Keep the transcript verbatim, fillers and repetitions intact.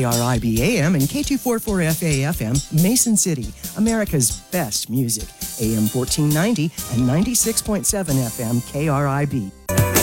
R I B A M and K two forty-four F A F M, Mason City, America's best music. A M fourteen ninety and ninety-six point seven F M K R I B.